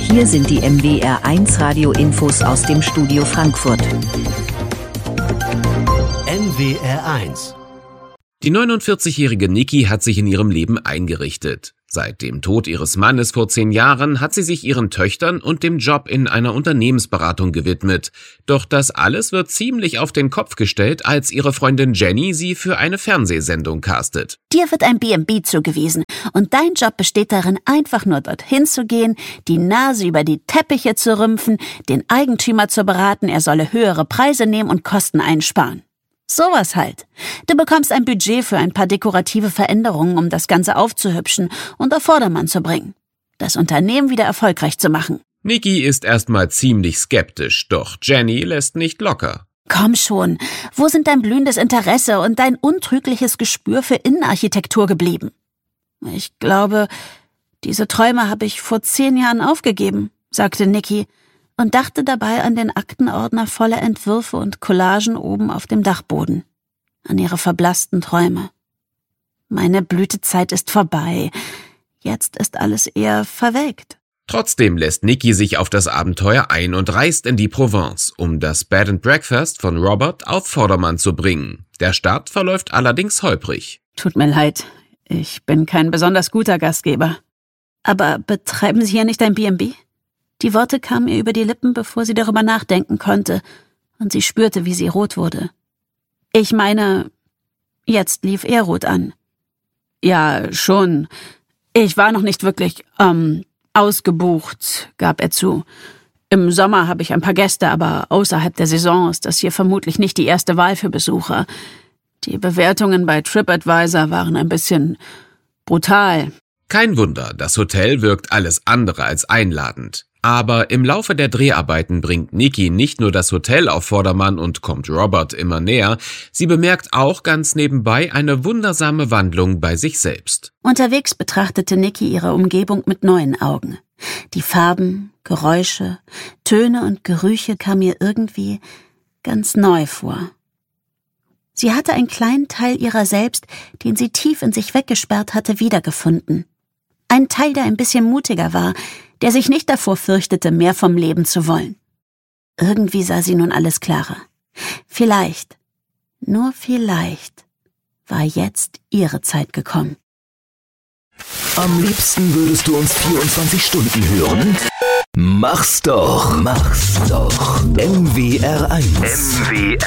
Hier sind die MWR1 Radio-Infos aus dem Studio Frankfurt. MWR1. Die 49-jährige Niki hat sich in ihrem Leben eingerichtet. Seit dem Tod ihres Mannes vor 10 Jahren hat sie sich ihren Töchtern und dem Job in einer Unternehmensberatung gewidmet. Doch das alles wird ziemlich auf den Kopf gestellt, als ihre Freundin Jenny sie für eine Fernsehsendung castet. Dir wird ein B&B zugewiesen und dein Job besteht darin, einfach nur dorthin zu gehen, die Nase über die Teppiche zu rümpfen, den Eigentümer zu beraten, er solle höhere Preise nehmen und Kosten einsparen. Sowas halt. Du bekommst ein Budget für ein paar dekorative Veränderungen, um das Ganze aufzuhübschen und auf Vordermann zu bringen. Das Unternehmen wieder erfolgreich zu machen. Niki ist erstmal ziemlich skeptisch, doch Jenny lässt nicht locker. Komm schon, wo sind dein blühendes Interesse und dein untrügliches Gespür für Innenarchitektur geblieben? Ich glaube, diese Träume habe ich vor 10 Jahren aufgegeben, sagte Niki und dachte dabei an den Aktenordner voller Entwürfe und Collagen oben auf dem Dachboden. An ihre verblassten Träume. Meine Blütezeit ist vorbei. Jetzt ist alles eher verwelkt. Trotzdem lässt Niki sich auf das Abenteuer ein und reist in die Provence, um das Bed and Breakfast von Robert auf Vordermann zu bringen. Der Start verläuft allerdings holprig. Tut mir leid, ich bin kein besonders guter Gastgeber. Aber betreiben Sie hier nicht ein B&B? Die Worte kamen ihr über die Lippen, bevor sie darüber nachdenken konnte, und sie spürte, wie sie rot wurde. Ich meine, jetzt lief er rot an. Ja, schon. Ich war noch nicht wirklich, ausgebucht, gab er zu. Im Sommer habe ich ein paar Gäste, aber außerhalb der Saison ist das hier vermutlich nicht die erste Wahl für Besucher. Die Bewertungen bei TripAdvisor waren ein bisschen brutal. Kein Wunder, das Hotel wirkt alles andere als einladend. Aber im Laufe der Dreharbeiten bringt Niki nicht nur das Hotel auf Vordermann und kommt Robert immer näher, sie bemerkt auch ganz nebenbei eine wundersame Wandlung bei sich selbst. Unterwegs betrachtete Niki ihre Umgebung mit neuen Augen. Die Farben, Geräusche, Töne und Gerüche kamen ihr irgendwie ganz neu vor. Sie hatte einen kleinen Teil ihrer selbst, den sie tief in sich weggesperrt hatte, wiedergefunden. Ein Teil, der ein bisschen mutiger war, der sich nicht davor fürchtete, mehr vom Leben zu wollen. Irgendwie sah sie nun alles klarer. Vielleicht, nur vielleicht, war jetzt ihre Zeit gekommen. Am liebsten würdest du uns 24 Stunden hören? Mach's doch. MWR1.